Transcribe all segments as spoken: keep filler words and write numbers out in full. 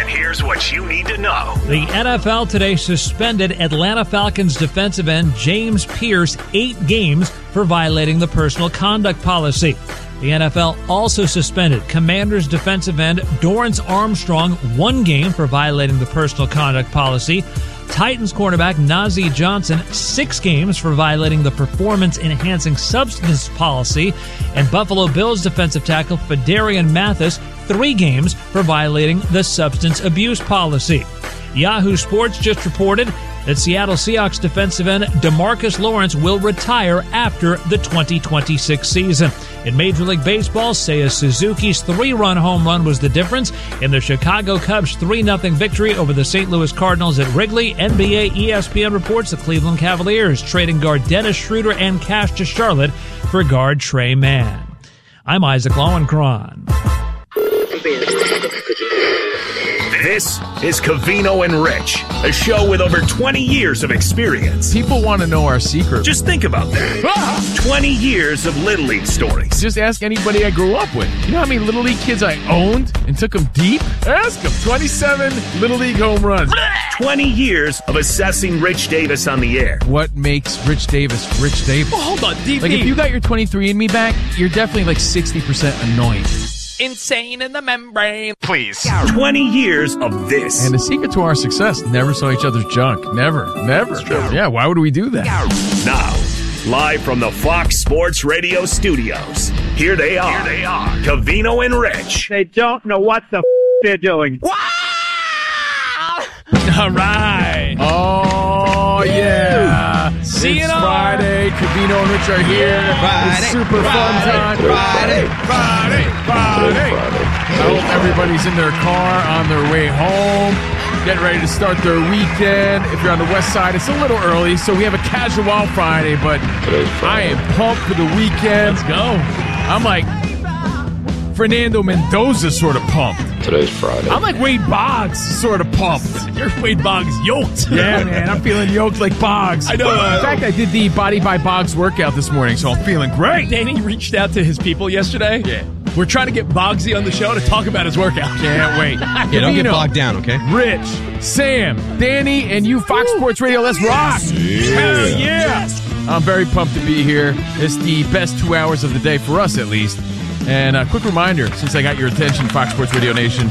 here's what you need to know. The N F L today suspended Atlanta Falcons defensive end James Pierce eight games for violating the personal conduct policy. The N F L also suspended Commanders defensive end Dorrance Armstrong one game for violating the personal conduct policy. Titans cornerback Najee Johnson six games for violating the performance-enhancing substance policy. And Buffalo Bills defensive tackle Phidarian Mathis three games for violating the substance abuse policy. Yahoo Sports just reported that Seattle Seahawks defensive end DeMarcus Lawrence will retire after the twenty twenty-six season. In Major League Baseball, Seiya Suzuki's three-run home run was the difference in the Chicago Cubs' three nothing victory over the Saint Louis Cardinals at Wrigley. N B A E S P N reports the Cleveland Cavaliers trading guard Dennis Schroeder and cash to Charlotte for guard Trey Mann. I'm Isaac Lowenkron. This is Covino and Rich, a show with over twenty years of experience. People want to know our secret. Just think about that. twenty years of Little League stories. Just ask anybody I grew up with. You know how many Little League kids I owned and took them deep? Ask them. twenty-seven Little League home runs. twenty years of assessing Rich Davis on the air. What makes Rich Davis Rich Davis? Oh, hold on, D P. Like, if you got your twenty-three and me back, you're definitely like sixty percent annoying. Insane in the membrane. Please. twenty years of this. And the secret to our success, never saw each other's junk. Never. Never. Yeah, why would we do that? Now, live from the Fox Sports Radio studios, here they are. Here they are. Covino and Rich. They don't know what the f*** they're doing. Wow! All right. Oh, yeah. See it's you on Friday. Covino and Rich are here. Friday, It's super Friday, fun time. Friday, Friday, Friday. I hope everybody's in their car on their way home, getting ready to start their weekend. If you're on the west side, it's a little early, so we have a casual Friday, but I am pumped for the weekend. Let's go. I'm like Fernando Mendoza sort of pumped. Today's Friday. I'm like Wade Boggs sort of pumped. You're Wade Boggs yoked. Yeah, man, I'm feeling yoked like Boggs. I know. Uh, In fact, I did the Body by Boggs workout this morning, so I'm feeling great. Danny reached out to his people yesterday. Yeah. We're trying to get Boggsy on the show to talk about his workout. Can't wait. Yeah, don't get bogged down, okay? Rich, Sam, Danny, and you, Fox Sports Radio, let's rock. Hell yeah. I'm very pumped to be here. It's the best two hours of the day for us, at least. And a quick reminder, since I got your attention, Fox Sports Radio Nation,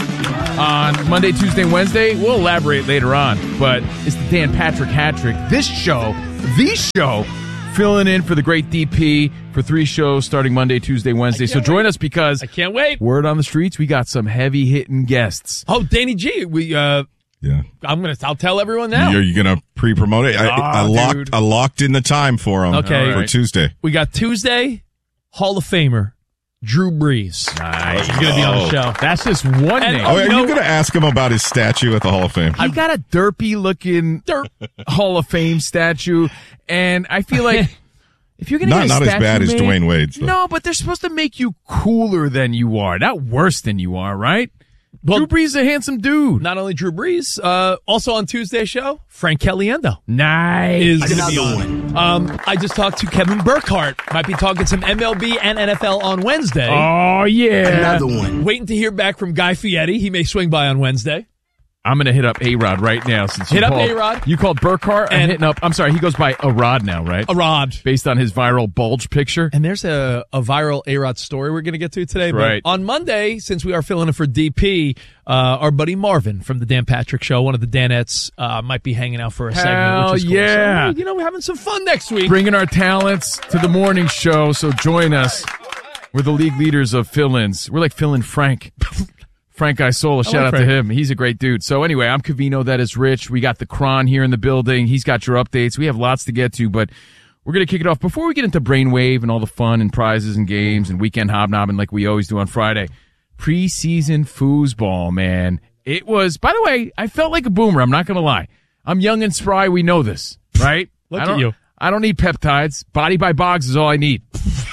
on Monday, Tuesday, and Wednesday, we'll elaborate later on, but it's the Dan Patrick Hat Trick. This show, the show, filling in for the great D P for three shows starting Monday, Tuesday, Wednesday. So join wait. us because I can't wait. Word on the streets, we got some heavy-hitting guests. Oh, Danny G, we uh Yeah. I'm gonna I'll tell everyone now. Are you gonna pre-promote it? I, Oh, I locked dude. I locked in the time for him Okay. for Right. Tuesday. We got Tuesday, Hall of Famer, Drew Brees. Nice. He's gonna be on the show. That's just one And- name. Oh, are you know- you gonna ask him about his statue at the Hall of Fame? He got a derpy-looking Derp. Hall of Fame statue, and I feel like if you're going to Not get a not as statue bad as made- Dwayne Wade's. Though. No, but they're supposed to make you cooler than you are, not worse than you are, right? Well, Drew Brees is a handsome dude. Not only Drew Brees, uh, also on Tuesday's show, Frank Caliendo Nice. is going to be on. Um, I just talked to Kevin Burkhardt. Might be talking some M L B and N F L on Wednesday. Oh, yeah. one. Waiting to hear back from Guy Fieri. He may swing by on Wednesday. I'm going to hit up A-Rod right now. Since you Hit up called, A-Rod. You called Burkhardt. I'm And- hitting up. I'm sorry, he goes by A-Rod now, right? A Rod. Based on his viral bulge picture. And there's a, a viral A-Rod story we're going to get to today. But Right. on Monday, since we are filling in for D P, uh, our buddy Marvin from the Dan Patrick Show, one of the Danettes, uh, might be hanging out for a segment, Hell which is cool. yeah. So, you know, we're having some fun next week. Bringing our talents to the morning show, so join us. We're the league leaders of fill-ins. We're like fill-in Frank. Frank Isola, shout like out Frank. to him. He's a great dude. So anyway, I'm Covino, that is Rich. We got the Cron here in the building. He's got your updates. We have lots to get to, but we're going to kick it off. Before we get into Brainwave and all the fun and prizes and games and weekend hobnobbing like we always do on Friday, preseason foosball, man. It was, by the way, I felt like a boomer. I'm not going to lie. I'm young and spry. We know this, right? Look I at don't- you. I don't need peptides. Body by Boggs is all I need.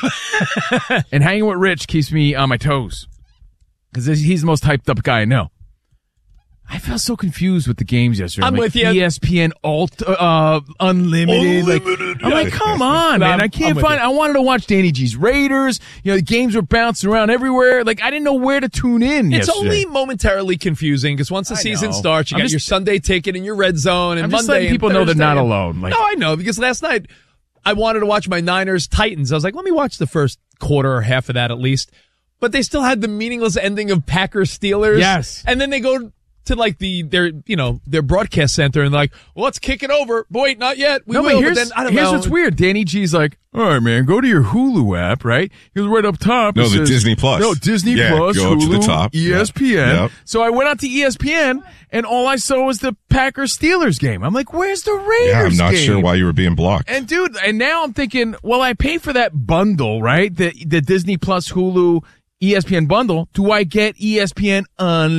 And hanging with Rich keeps me on my toes. Because he's the most hyped up guy I know. I felt so confused with the games yesterday. I'm like, with you. E S P N Alt, uh, Unlimited. Like, I'm like, come on, man. I can't find. I wanted to watch Danny G's Raiders. You know, the games were bouncing around everywhere. Like, I didn't know where to tune in. It's yesterday. only momentarily confusing because once the I season know. starts, you I'm got just- your Sunday ticket and your red zone, and I'm just Monday letting people and know they're not Thursday and- alone. Like, no, I know because last night I wanted to watch my Niners Titans. I was like, let me watch the first quarter or half of that at least. But they still had the meaningless ending of Packers Steelers. Yes. And then they go to like the their you know their broadcast center and they're like, well, let's kick it over. But wait, not yet. We no, will. but here's, but then I don't here's know. what's weird. Danny G's like, all right, man, go to your Hulu app, right? He was right up top. No, It the says- Disney Plus. No, Disney Yeah, Plus, go up Hulu, to the top. E S P N. Yep. Yep. So I went out to E S P N, and all I saw was the Packers Steelers game. I'm like, where's the Raiders Yeah, I'm not game? sure why you were being blocked. And dude, and now I'm thinking, well, I pay for that bundle, right? The the Disney Plus, Hulu, E S P N bundle. Do I get E S P N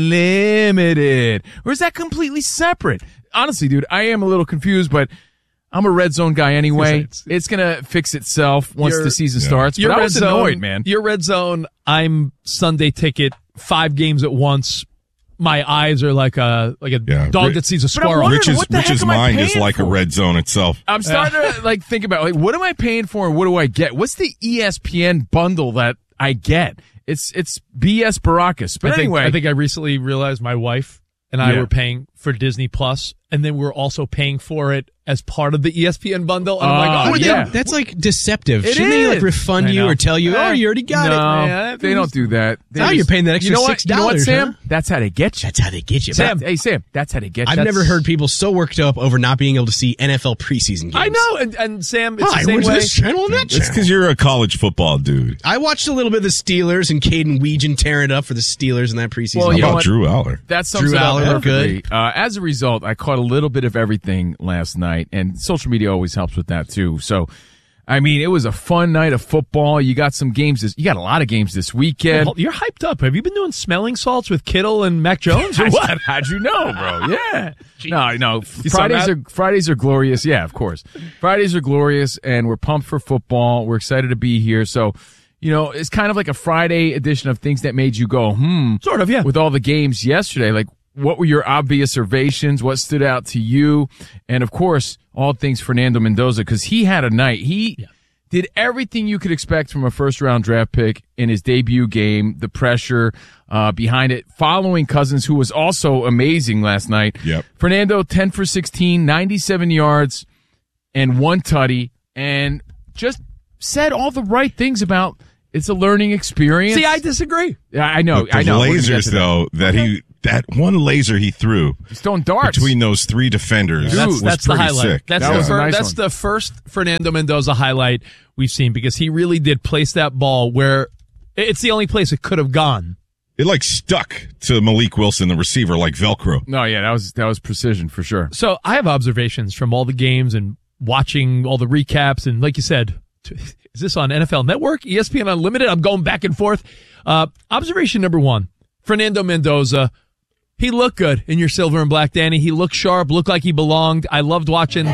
Unlimited, or is that completely separate? Honestly, dude, I am a little confused, but I'm a red zone guy anyway. It's- It's gonna fix itself once Your- the season Yeah. starts. Your But I red was zone, annoyed, man. Your red zone. I'm Sunday ticket, five games at once. My eyes are like a like a Yeah, dog Ri- that sees a But I'm squirrel. wondering, Rich's, what the heck Rich's am I mind is paying like a for? red zone itself. I'm starting to like think about like what am I paying for and what do I get? What's the E S P N bundle that I get? It's it's B S Baracus. But I think, anyway, I think I recently realized my wife and I Yeah. were paying for Disney Plus, and then we're also paying for it as part of the E S P N bundle. And I'm like, Uh, oh, Well, yeah. then that's like deceptive. It Shouldn't they like is. refund I you know. or tell you, oh, you already got no, it? Yeah, they don't do that. They Oh, just- you're paying that extra you know what? six You know what, dollars, Sam? huh? That's how they get you. That's how they get you. Sam, But Hey, Sam, that's how they get you. I've That's- never heard people so worked up over not being able to see N F L preseason games. I know. And, and Sam, it's Hi, the same where's way. this channel and that It's channel? because you're a college football dude. I watched a little bit of the Steelers and Caden Weegan tearing it up for the Steelers in that preseason. Well, How you know about what? Drew Aller? That sums Drew it up Aller looked perfectly. Uh, as a result, I caught a little bit of everything last night, and social media always helps with that too. So, I mean, it was a fun night of football. You got some games this, you got a lot of games this weekend. You're hyped up. Have you been doing smelling salts with Kittle and Mac Jones or what? How'd you know, bro? Yeah. No, no. saw Fridays that? are Fridays are glorious. Yeah, of course. Fridays are glorious, and we're pumped for football. We're excited to be here. So, you know, it's kind of like a Friday edition of things that made you go, hmm. Sort of, yeah. With all the games yesterday, like what were your obvious observations? What stood out to you? And of course, all things Fernando Mendoza, because he had a night. He Yeah. did everything you could expect from a first round draft pick in his debut game, the pressure uh, behind it, following Cousins, who was also amazing last night. Yep. Fernando, ten for sixteen, ninety-seven yards and one tutty, and just said all the right things about it's a learning experience. See, I disagree. Yeah, I know. But the I know. We're gonna get lasers, to that. though, that he that one laser he threw He's throwing darts. between those three defenders Dude, That's, was that's the pretty highlight. sick. That's, That the, was a fir- nice that's one. the first Fernando Mendoza highlight we've seen because he really did place that ball where it's the only place it could have gone. It like stuck to Malik Wilson, the receiver, like Velcro. No, yeah, that was that was precision for sure. So I have observations from all the games and watching all the recaps. And like you said, is this on N F L Network, E S P N Unlimited? I'm going back and forth. Uh, observation number one, Fernando Mendoza. He looked good in your silver and black, Danny. He looked sharp, looked like he belonged. I loved watching.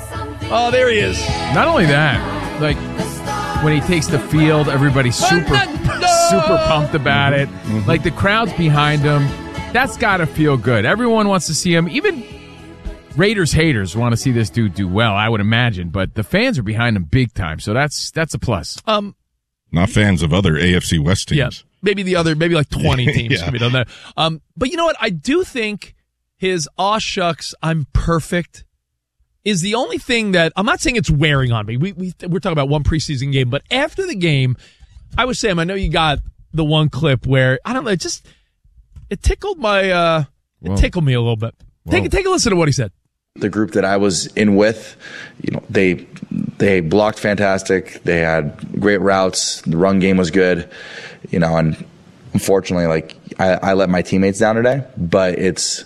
Oh, there he is. Not only that, like when he takes the field, everybody's super super pumped about it. Like the crowd's behind him. That's got to feel good. Everyone wants to see him. Even Raiders haters want to see this dude do well, I would imagine, but the fans are behind him big time. So that's that's a plus. Um, Not fans of other A F C West teams. Yeah, maybe the other, maybe like twenty teams Yeah. can be done there. Um, but you know what? I do think his aw shucks, I'm perfect is the only thing that I'm not saying it's wearing on me. We, we we're talking about one preseason game, but after the game, I was saying I know you got the one clip where I don't know, it just it tickled my uh, it Whoa. tickled me a little bit. Take take a listen to what he said. The group that I was in with, you know, they they blocked fantastic. They had great routes. The run game was good, you know. And unfortunately, like I, I let my teammates down today. But it's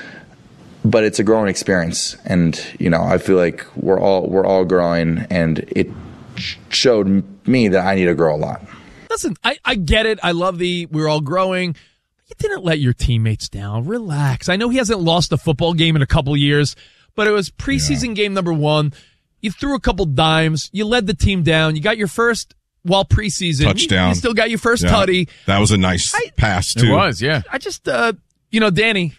but it's a growing experience, and you know, I feel like we're all we're all growing, and it sh- showed me that I need to grow a lot. Listen, I, I get it. I love the we're all growing. You didn't let your teammates down. Relax. I know he hasn't lost a football game in a couple years, but it was preseason game number one. You threw a couple dimes. You led the team down. You got your first, well, preseason. Touchdown. You, you still got your first Yeah. tutty. That was a nice I- pass, It too. was, yeah. I just, uh, you know, Danny,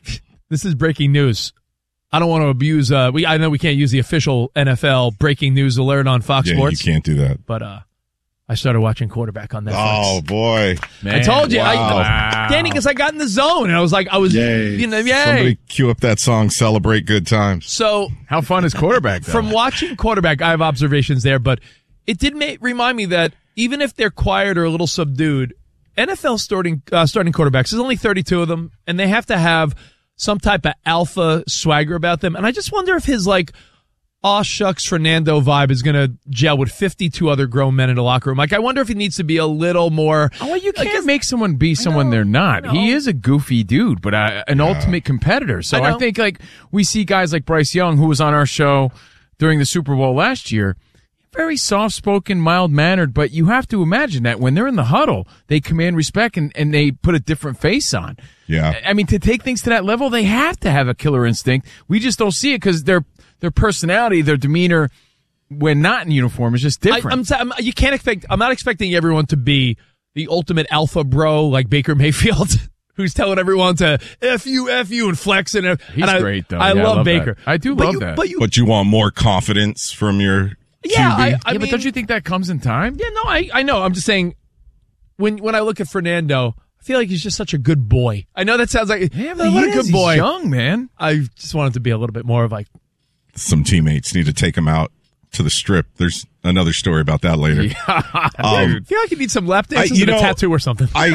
This is breaking news. I don't want to abuse. Uh, we I know we can't use the official N F L breaking news alert on Fox Yeah, Sports. you can't do that. But uh, I started watching Quarterback on Netflix. Oh boy, Man, I told you, wow. I, Danny, because I got in the zone and I was like, I was, Yay. you know, yay. Somebody cue up that song, Celebrate Good Times. So how fun is Quarterback, though? From watching Quarterback, I have observations there, but it did make, remind me that even if they're quiet or a little subdued, N F L starting uh, starting quarterbacks, there's only thirty-two of them, and they have to have some type of alpha swagger about them. And I just wonder if his, like, aw shucks Fernando vibe is going to gel with fifty-two other grown men in the locker room. Like, I wonder if he needs to be a little more. Oh, well, you can't like, make someone be someone know, they're not. He is a goofy dude, but uh, an Yeah. ultimate competitor. So I I, know. think, like, we see guys like Bryce Young, who was on our show during the Super Bowl last year. Very soft-spoken, mild-mannered, but you have to imagine that when they're in the huddle, they command respect and, and they put a different face on. Yeah. I mean, to take things to that level, they have to have a killer instinct. We just don't see it because their their personality, their demeanor, when not in uniform, is just different. I, I'm, I'm, you can't expect. I'm not expecting everyone to be the ultimate alpha bro like Baker Mayfield, who's telling everyone to f you, f you, and flex. And He's and I, great, though. I Yeah, love I love Baker. that. I do but love you, that. But you, But you want more confidence from your yeah, Q B? I, I yeah, mean, but don't you think that comes in time? Yeah, no, I, I know. I'm just saying, when when I look at Fernando, I feel like he's just such a good boy. I know that sounds like Yeah, oh, but what he a good is. boy. He's young, man. I just want him to be a little bit more of like. Some teammates need to take him out to the strip. There's another story about that later. I Um, feel like he needs some lap dances I- you and a know, tattoo or something. I,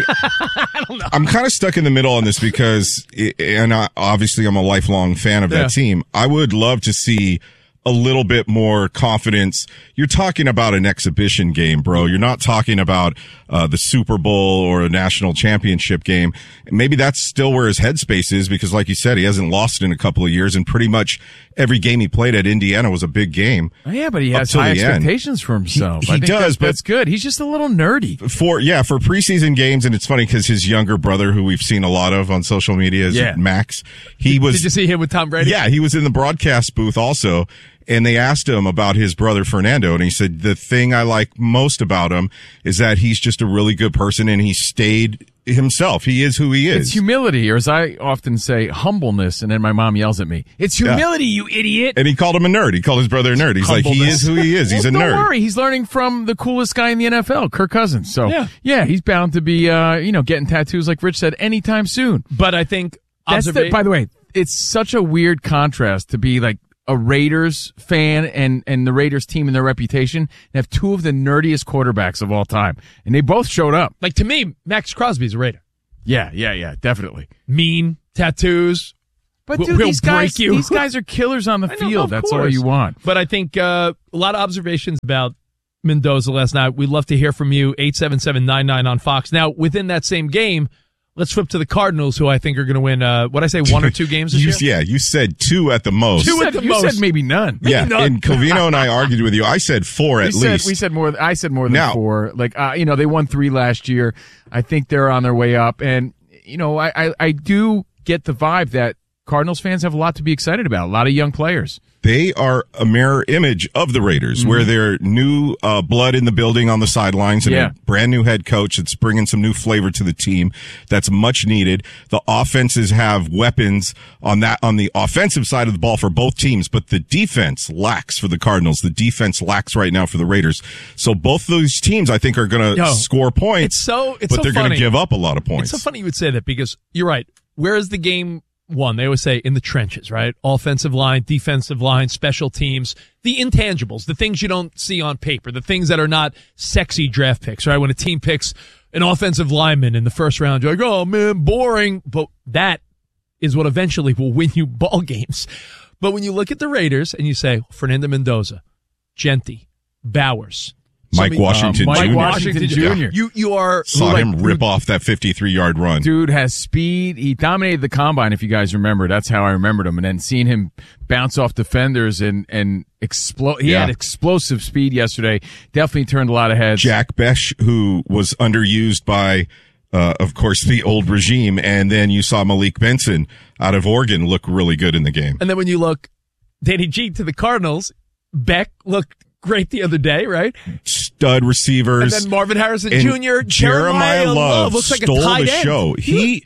I'm kind of stuck in the middle on this because, it, and I, obviously I'm a lifelong fan of Yeah. that team. I would love to see a little bit more confidence. You're talking about an exhibition game, bro. You're not talking about uh, the Super Bowl or a national championship game. Maybe that's still where his headspace is because, like you said, he hasn't lost it in a couple of years, and pretty much every game he played at Indiana was a big game. Oh, yeah, but he Up has till high the end. expectations for himself. He- I he think does, that's, but- that's good. He's just a little nerdy. For yeah, for preseason games, and it's funny because his younger brother, who we've seen a lot of on social media, is Yeah. Max. He was Did you see him with Tom Brady? Yeah, he was in the broadcast booth also, and they asked him about his brother Fernando, and he said the thing I like most about him is that he's just a really good person, and he stayed himself. He is who he is. It's humility, or as I often say, humbleness, and then my mom yells at me. It's humility, you idiot. And he called him a nerd. He called his brother a nerd. He's like, he is who he is. He's well, a don't nerd. worry, he's learning from the coolest guy in the N F L, Kirk Cousins. So Yeah. yeah, he's bound to be, uh, you know, getting tattoos like Rich said anytime soon. But I think That's the, observa- by the way, it's such a weird contrast to be like a Raiders fan and, and the Raiders team and their reputation and have two of the nerdiest quarterbacks of all time. And they both showed up. like to me, Max Crosby's a Raider. Yeah, yeah, yeah, definitely. Mean, tattoos. But We'll- dude, we'll these guys, break you. these guys are killers on the I know, field. of That's all course. you want. But I think uh, a lot of observations about Mendoza last night. We'd love to hear from you. eight seven seven nine nine on Fox. Now, within that same game, let's flip to the Cardinals, who I think are going to win, uh, what I say, one or two games this You, year? yeah, you said two at the most. Two You at said, the you most. said maybe none. yeah, none. and Covino and I argued with you. I said four at we said, least. We said more. I said more than Now- four. Like uh, you know, they won three last year. I think they're on their way up, and you know, I, I I do get the vibe that Cardinals fans have a lot to be excited about. A lot of young players. They are a mirror image of the Raiders, Mm-hmm. where they're new uh, blood in the building on the sidelines and Yeah. a brand new head coach that's bringing some new flavor to the team. That's much needed. The offenses have weapons on that on the offensive side of the ball for both teams, but the defense lacks for the Cardinals. The defense lacks right now for the Raiders. So both those teams, I think, are going Yo, to score points. It's so it's but so they're going funny. to give up a lot of points. It's so funny you would say that because you're right. Where is the game won? They always say in the trenches, right? Offensive line, defensive line, special teams, the intangibles, the things you don't see on paper, the things that are not sexy draft picks, right? When a team picks an offensive lineman in the first round, you're like, oh man, boring. But that is what eventually will win you ball games. But when you look at the Raiders and you say Fernando Mendoza, Genti, Bowers, Mike somebody- Washington uh, Mike Junior Washington Junior You you are Saw like- him rip off that fifty-three yard run. Dude has speed. He dominated the combine, if you guys remember. That's how I remembered him. And then seeing him bounce off defenders and and explode. He Yeah. had explosive speed yesterday. Definitely turned a lot of heads. Jack Besh, who was underused by, uh, of course, the old regime. And then you saw Malik Benson out of Oregon look really good in the game. And then when you look, Danny G to the Cardinals, Beck looked great the other day, right? Stud And receivers. then Marvin Harrison And Junior Jeremiah Love looks like stole a tight the end. show. He,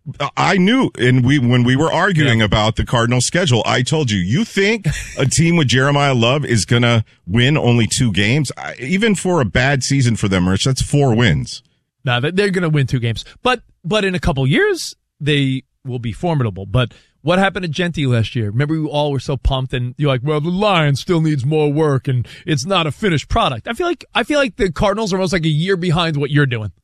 I knew, and we when we were arguing yeah. about the Cardinals' schedule, I told you, you think a team with Jeremiah Love is going to win only two games? I, even for a bad season for them, Rich, that's four wins. No, they're going to win two games. But but in a couple years, they will be formidable. But what happened to Genty last year? Remember, we all were so pumped, and you're like, well, the Lions still needs more work, and it's not a finished product. I feel like I feel like the Cardinals are almost like a year behind what you're doing.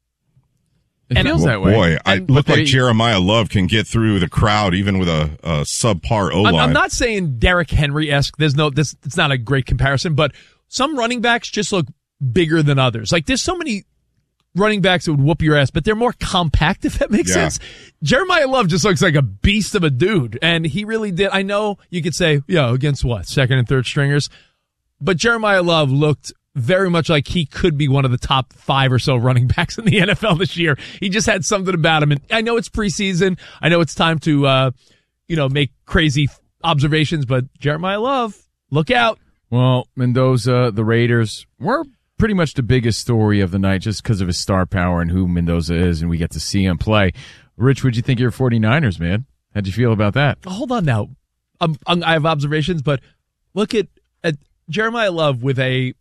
It and feels well, that way. Boy, I and, look they, like Jeremiah Love can get through the crowd even with a, a subpar O-line. I'm, I'm not saying Derrick Henry-esque. There's no, this, it's not a great comparison, but some running backs just look bigger than others. Like, there's so many running backs that would whoop your ass, but they're more compact, if that makes yeah. sense. Jeremiah Love just looks like a beast of a dude, and he really did. I know you could say, yeah, against what? Second and third stringers? But Jeremiah Love looked very much like he could be one of the top five or so running backs in the N F L this year. He just had something about him. And I know it's preseason. I know it's time to, uh, you know, make crazy observations, but Jeremiah Love, look out. Well, Mendoza, the Raiders, were pretty much the biggest story of the night just because of his star power and who Mendoza is, and we get to see him play. Rich, what'd you think of your 49ers, man? How'd you feel about that? Hold on now. Um, I have observations, but look at, at Jeremiah Love with a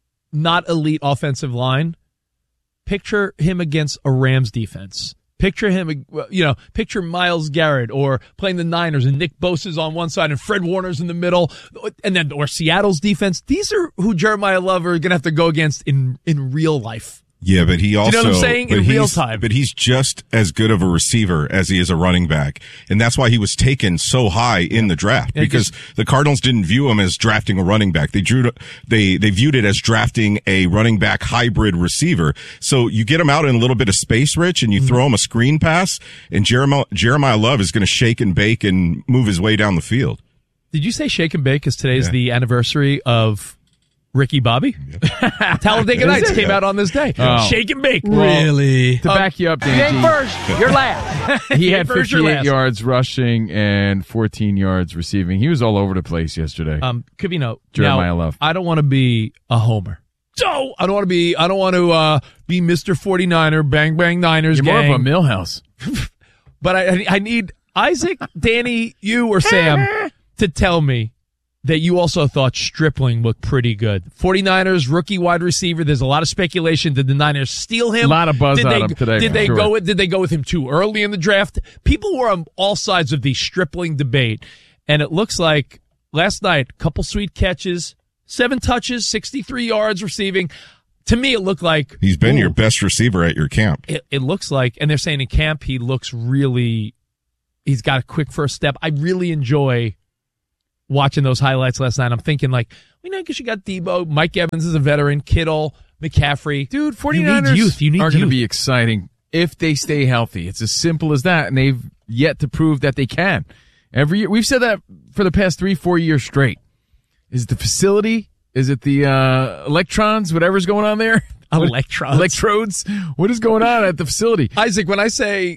not elite offensive line. Picture him against a Rams defense. Picture him, you know, picture Myles Garrett or playing the Niners and Nick Bosa's on one side and Fred Warner's in the middle, and then or Seattle's defense. These are who Jeremiah Love are going to have to go against in in real life. Yeah, but he also, Do you know what I'm saying? In real time. But he's just as good of a receiver as he is a running back. And that's why he was taken so high in the draft, yeah, because the Cardinals didn't view him as drafting a running back. They drew, they, they viewed it as drafting a running back hybrid receiver. So you get him out in a little bit of space, Rich, and you mm-hmm. throw him a screen pass, and Jeremiah, Jeremiah Love is going to shake and bake and move his way down the field. Did you say shake and bake? Because today's yeah. the anniversary of Ricky Bobby. Yep. Talladega Nights came out on this day. Oh. Shake and bake. Really? To back you up, Dan. Game first, you're last. He had fifty-eight yards rushing and fourteen yards receiving. He was all over the place yesterday. Um, Covino, Jeremiah now, Love. I don't want to be a homer. So I don't want to be. I don't want to uh, be Mister forty-niner, bang bang Niners. You're gang. more of a Millhouse. But I, I need Isaac, Danny, you, or Sam to tell me that you also thought Stripling looked pretty good. 49ers, rookie wide receiver. There's a lot of speculation. Did the Niners steal him? A lot of buzz did on they, him today. Did they sure. go with, did they go with him too early in the draft? People were on all sides of the Stripling debate. And it looks like last night, couple sweet catches, seven touches, sixty-three yards receiving. To me, it looked like he's been ooh, your best receiver at your camp. It, it looks like, and they're saying in camp, he looks really, he's got a quick first step. I really enjoy watching those highlights last night. I'm thinking like, you know, because you got Debo, Mike Evans is a veteran, Kittle, McCaffrey. Dude, 49ers you need youth. You need are youth. going to be exciting if they stay healthy. It's as simple as that, and they've yet to prove that they can. Every year, we've said that for the past three, four years straight. Is it the facility? Is it the uh, electrons? Whatever's going on there? Electrons. Electrodes? What is going on at the facility? Isaac, when I say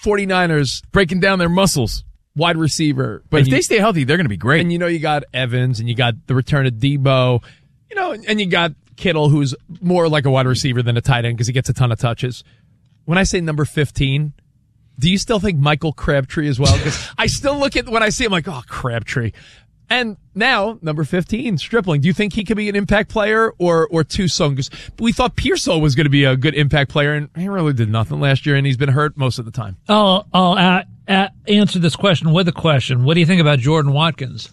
49ers breaking down their muscles, wide receiver. But if you, they stay healthy, they're going to be great. And you know, you got Evans and you got the return of Debo, you know, and you got Kittle, who's more like a wide receiver than a tight end because he gets a ton of touches. When I say number fifteen, do you still think Michael Crabtree as well? Because I still look at when I see him like, oh, Crabtree. And now, number fifteen, Stripling. Do you think he could be an impact player or or too soon? Because we thought Pearsall was going to be a good impact player, and he really did nothing last year, and he's been hurt most of the time. I'll, I'll uh, uh, answer this question with a question. What do you think about Jordan Watkins?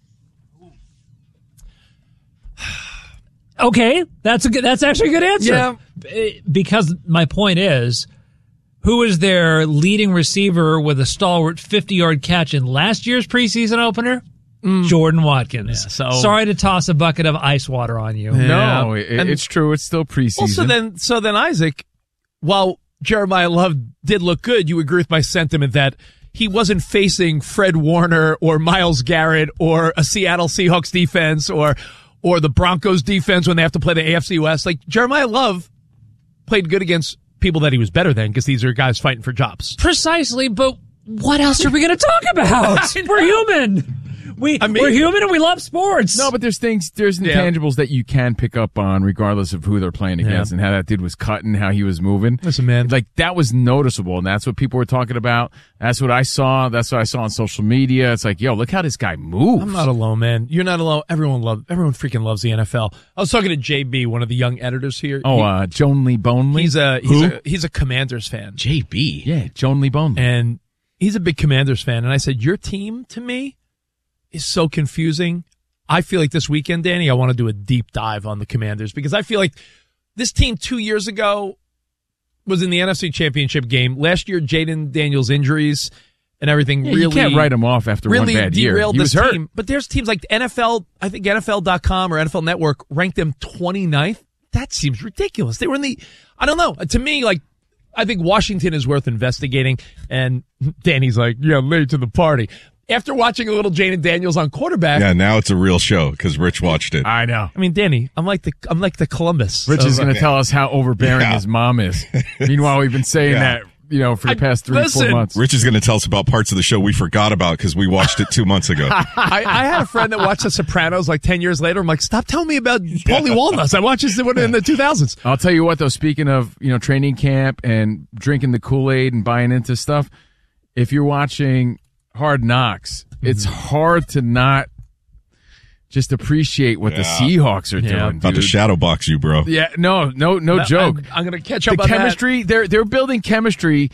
Okay, that's a good. That's actually a good answer. Yeah. Because my point is, who was their leading receiver with a stalwart fifty-yard catch in last year's preseason opener? Mm. Jordan Watkins. Yeah, so sorry to toss a bucket of ice water on you. Yeah. No, it, it's true. It's still preseason. Well, so then, so then, Isaac, while Jeremiah Love did look good, you agree with my sentiment that he wasn't facing Fred Warner or Myles Garrett or a Seattle Seahawks defense or or the Broncos defense when they have to play the A F C West. Like, Jeremiah Love played good against people that he was better than because these are guys fighting for jobs. Precisely, but what else are we going to talk about? We're human. We, I mean- we're human and we love sports. No, but there's things, there's intangibles that you can pick up on regardless of who they're playing against Yeah. and how that dude was cutting, how he was moving. Listen, man. Like, that was noticeable, and that's what people were talking about. That's what I saw. That's what I saw on social media. It's like, yo, look how this guy moves. I'm not alone, man. You're not alone. Everyone love. Everyone freaking loves the N F L. I was talking to J B, one of the young editors here. Oh, He- uh, Joan Lee Boneley. he's a he's Who? a he's a Commanders fan, J B. Yeah, Joan Lee Boneley. and he's a big Commanders fan. And I said, your team to me is so confusing. I feel like this weekend, Danny, I want to do a deep dive on the Commanders because I feel like this team two years ago was in the N F C Championship game. Last year, Jaden Daniels' injuries and everything Yeah, really you can't write him off after really one bad year. derailed He this was hurt. team. But there's teams like N F L, I think N F L dot com or N F L Network ranked them twenty-ninth. That seems ridiculous. They were in the, I don't know. To me, like, I think Washington is worth investigating. And Danny's like, yeah, late to the party. After watching a little Jaden Daniels on quarterback, Yeah, now it's a real show because Rich watched it. I know. I mean, Danny, I'm like the I'm like the Columbus. Rich of- is going to tell us how overbearing Yeah. his mom is. Meanwhile, we've been saying Yeah. that, you know, for the I- past three, listen, four months. Rich is going to tell us about parts of the show we forgot about because we watched it two months ago. I, I had a friend that watched The Sopranos like ten years later. I'm like, stop telling me about Paulie Walnuts. I watched this in the two thousands. I'll tell you what, though, speaking of, you know, training camp and drinking the Kool-Aid and buying into stuff, if you're watching Hard Knocks, it's hard to not just appreciate what the Yeah. Seahawks are Yeah. doing, About to dude. shadow box you, bro. Yeah, no, no, no joke. I'm, I'm going to catch up The on chemistry, they're they're building chemistry.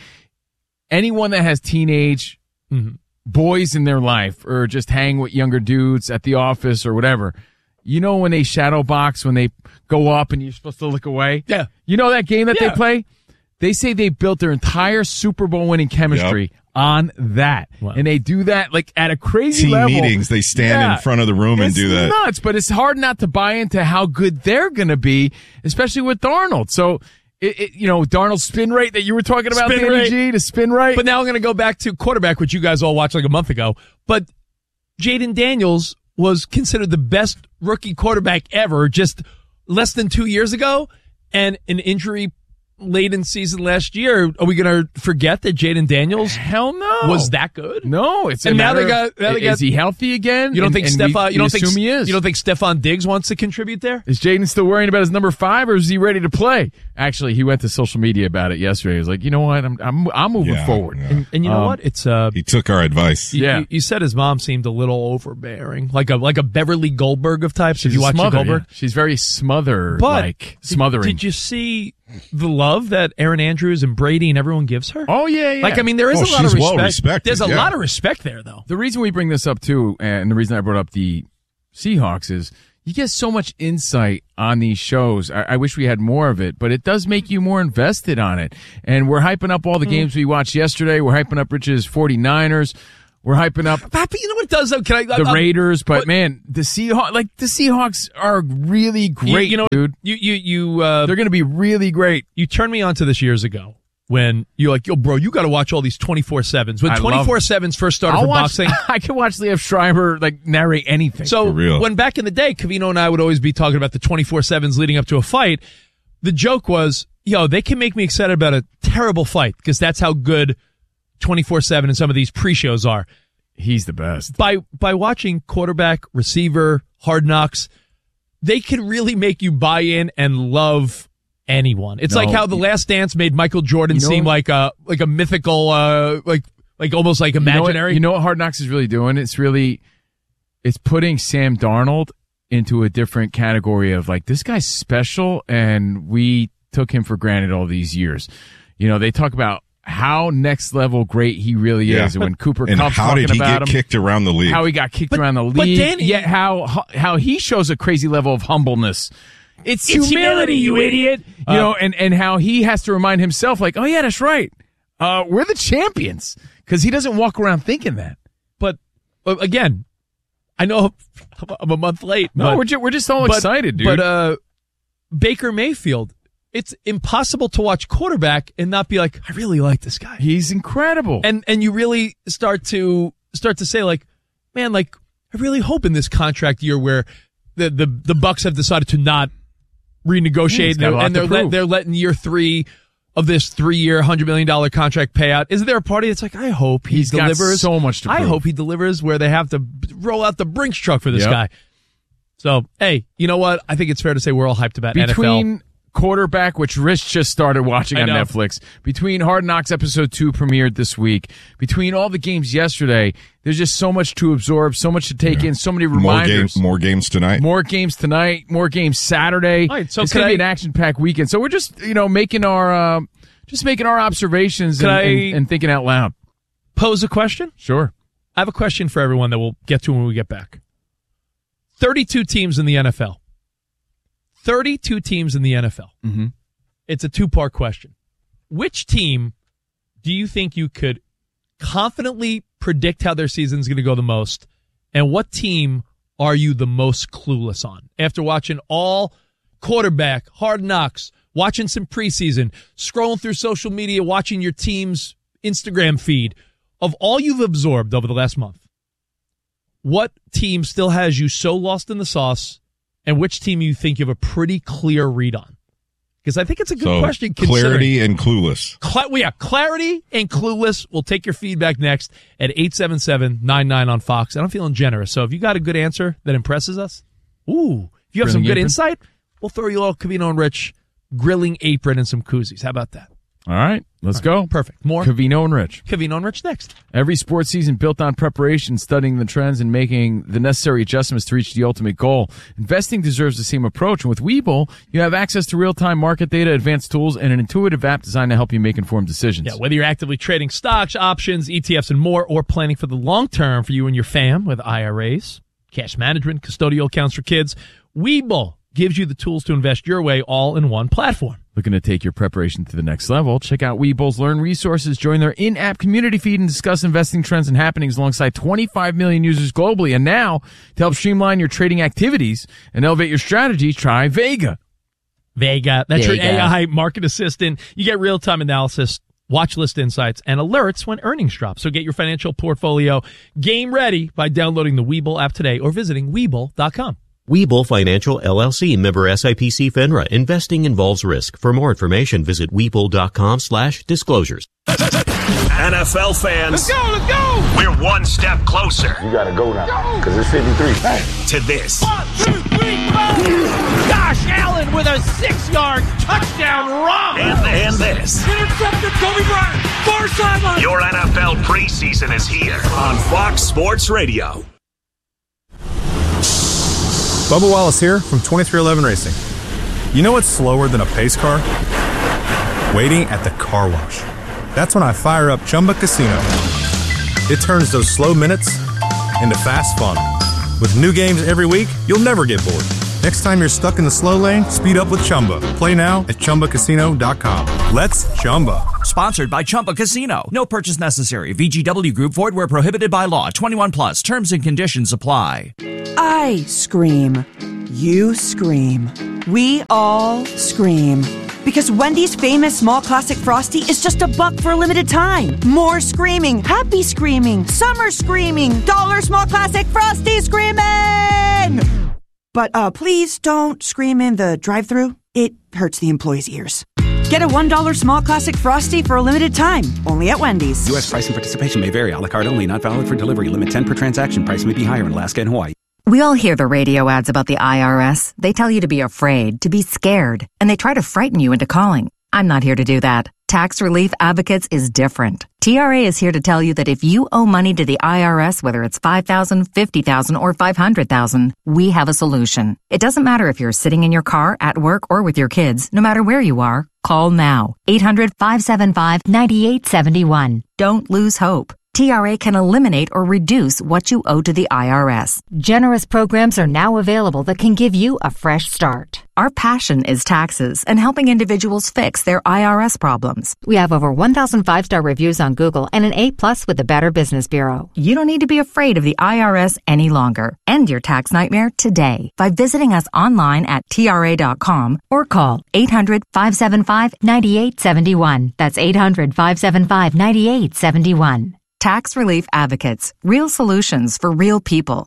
Anyone that has teenage Mhm. boys in their life or just hang with younger dudes at the office or whatever, you know when they shadow box, when they go up and you're supposed to look away? Yeah. You know that game that Yeah. they play? They say they built their entire Super Bowl winning chemistry on that. Wow. And they do that like at a crazy Team level. meetings, they stand Yeah. in front of the room and It's do that. nuts, but it's hard not to buy into how good they're going to be, especially with Darnold. So, it, it, you know, Darnold's spin rate that you were talking about, Spin Danny rate. G, the spin rate. But now I'm going to go back to quarterback, which you guys all watched like a month ago. But Jaden Daniels was considered the best rookie quarterback ever just less than two years ago. And an injury late in season last year, are we going to forget that Jaden Daniels Hell no. was that good? No, it's a And now matter they got- of, now they is got- he healthy again? You don't And- think and Stephon? we- You don't we think assume he is? You don't think Stephon Diggs wants to contribute there? Is Jaden still worrying about his number five, or is he ready to play? Actually, he went to social media about it yesterday. He was like, you know what, I'm I'm I'm moving Yeah, forward. yeah. And, and you know Um, what? It's uh, He took our advice. you, Yeah. you, you said his mom seemed a little overbearing, like a like a Beverly Goldberg of types. If you a watch smother, Goldberg, yeah. She's very smother, but like did- smothering. Did you see the love that Aaron Andrews and Brady and everyone gives her? oh yeah, yeah. Like, I mean, there is Oh, a lot of she's well respect. respected, There's a yeah. lot of respect there, though. the reason we bring this up too, and the reason I brought up the Seahawks is you get so much insight on these shows. I, I wish we had more of it, but it does make you more invested on it. And we're hyping up all the games we watched yesterday. We're hyping up Rich's 49ers. We're hyping up But you know what it does, though? Can I? the I- Raiders, but what- man, the Seahawks, like the Seahawks are really you, great, you know, dude. you you you uh, They're going to be really great. you turned me onto this years ago when you're like, yo, bro, you got to watch all these twenty-four sevens. When I love- twenty-four sevens first started I'll for watch, boxing. I can watch Liev Schreiber like narrate anything. So For real. when back in the day, Cavino and I would always be talking about the twenty-four sevens leading up to a fight. The joke was, yo, they can make me excited about a terrible fight because that's how good twenty-four seven and some of these pre-shows are. he's the best. By by watching quarterback, receiver, Hard Knocks, they can really make you buy in and love anyone. It's No, like how The Last Dance made Michael Jordan You know seem what? like a like a mythical, uh, like like almost like You know what- imaginary. You know what Hard Knocks is really doing? It's really, it's putting Sam Darnold into a different category of like, this guy's special and we took him for granted all these years. You know, they talk about how next level great he really Yeah. is. And when Cooper And Kupp's how talking did he about get him, kicked around the league? how he got kicked But- around the but league, Danny- yet how how he shows a crazy level of humbleness. It's, It's humility, humility, you you idiot. You Uh, know, and, and how he has to remind himself, like, oh yeah, that's right. Uh, we're the champions. Because he doesn't walk around thinking that. But uh, again, I know I'm a month late. No, but, we're just, we're just all but- excited, dude. But uh, Baker Mayfield, it's impossible to watch quarterback and not be like, I really like this guy. He's incredible. And and you really start to start to say like, man, like I really hope in this contract year where the the, the Bucks have decided to not Yeah, renegotiate he's got a lot and to they're let, prove. they're letting year three of this three-year, one hundred million dollars contract payout. Isn't there a party that's like, I hope he He's got delivers? so much to I prove. hope he delivers where they have to roll out the Brinks truck for this Yep. guy. So, hey, you know what? I think it's fair to say we're all hyped about N F L. Between Quarterback, which Rich just started watching I on know. Netflix, between Hard Knocks episode two premiered this week, between all the games yesterday, there's just so much to absorb, so much to take in, so many More reminders. games, more games tonight. More games tonight, more games Saturday. All right, so it's could going to be I- an action-packed weekend. So we're just, you know, making our, uh, just making our observations and, Could I- and, and thinking out loud. Pose a question? Sure. I have a question for everyone that we'll get to when we get back. thirty-two teams in the N F L. thirty-two teams in the N F L. Mm-hmm. It's a two-part question. Which team do you think you could confidently predict how their season's going to go the most? And what team are you the most clueless on? After watching all quarterback, Hard Knocks, watching some preseason, scrolling through social media, watching your team's Instagram feed, of all you've absorbed over the last month, what team still has you so lost in the sauce, and which team you think you have a pretty clear read on? Because I think it's a good so question. clarity and clueless. Cla- well, yeah, clarity and clueless. We'll take your feedback next at eight seven seven, nine nine on Fox. And I'm feeling generous. So if you got a good answer that impresses us, ooh, if you have some Grilling good apron? insight, we'll throw you a little Covino and Rich grilling apron and some koozies. How about that? All right, let's go. Perfect. More Covino and Rich. Covino and Rich next. Every sports season built on preparation, studying the trends, and making the necessary adjustments to reach the ultimate goal. Investing deserves the same approach. And with Webull, you have access to real-time market data, advanced tools, and an intuitive app designed to help you make informed decisions. Yeah, whether you're actively trading stocks, options, E T Fs, and more, or planning for the long term for you and your fam with I R As, cash management, custodial accounts for kids, Webull gives you the tools to invest your way all in one platform. Looking to take your preparation to the next level? Check out Webull's Learn Resources. Join their in-app community feed and discuss investing trends and happenings alongside twenty-five million users globally. And now, to help streamline your trading activities and elevate your strategy, try Vega. Vega, that's Vega. your A I market assistant. You get real-time analysis, watch list insights, and alerts when earnings drop. So get your financial portfolio game ready by downloading the Webull app today or visiting Webull dot com. Webull Financial, L L C, member S I P C FINRA. Investing involves risk. For more information, visit Webull dot com slash disclosures. N F L fans, Let's go, let's go! we're one step closer You gotta go now, because it's fifty-three. Hey. to this. One, two, three, four! Josh Allen with a six-yard touchdown run! And, and this. Intercepted Kobe Bryant, far sideline! Your N F L preseason is here on Fox Sports Radio. Bubba Wallace here from twenty-three eleven Racing. You know what's slower than a pace car? Waiting at the car wash. That's when I fire up Chumba Casino. It turns those slow minutes into fast fun. With new games every week, you'll never get bored. Next time you're stuck in the slow lane, speed up with Chumba. Play now at Chumba Casino dot com. Let's Chumba. Sponsored by Chumba Casino. No purchase necessary. V G W Group. Void where prohibited by law. twenty-one plus. Terms and conditions apply. I scream. You scream. We all scream. Because Wendy's famous small classic Frosty is just a buck for a limited time. More screaming, happy screaming, summer screaming, dollar small classic Frosty screaming! But uh, please don't scream in the drive-thru. It hurts the employees' ears. Get a one dollar small classic Frosty for a limited time, only at Wendy's. U S price and participation may vary. A la carte only, not valid for delivery. Limit ten per transaction. Price may be higher in Alaska and Hawaii. We all hear the radio ads about the I R S. They tell you to be afraid, to be scared, and they try to frighten you into calling. I'm not here to do that. Tax Relief Advocates is different. T R A is here to tell you that if you owe money to the I R S, whether it's five thousand dollars, fifty thousand dollars, or five hundred thousand dollars, we have a solution. It doesn't matter if you're sitting in your car, at work, or with your kids. No matter where you are, call now. eight hundred, five seven five, nine eight seven one. Don't lose hope. T R A can eliminate or reduce what you owe to the I R S. Generous programs are now available that can give you a fresh start. Our passion is taxes and helping individuals fix their I R S problems. We have over one thousand five-star reviews on Google and an A plus with the Better Business Bureau. You don't need to be afraid of the I R S any longer. End your tax nightmare today by visiting us online at T R A dot com or call eight hundred, five seven five, nine eight seven one. That's eight hundred, five seven five, nine eight seven one. Tax Relief Advocates. Real solutions for real people.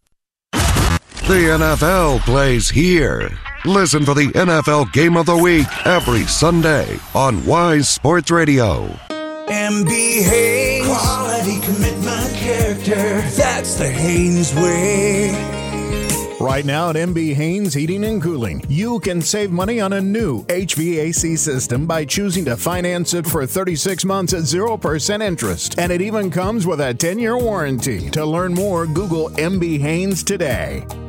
The N F L plays here. Listen for the N F L Game of the Week every Sunday on Wise Sports Radio. M B Haynes. Quality, commitment, character. That's the Haynes way. Right now at M B Haynes Heating and Cooling, you can save money on a new H V A C system by choosing to finance it for thirty-six months at zero percent interest. And it even comes with a ten-year warranty. To learn more, Google M B Haynes today.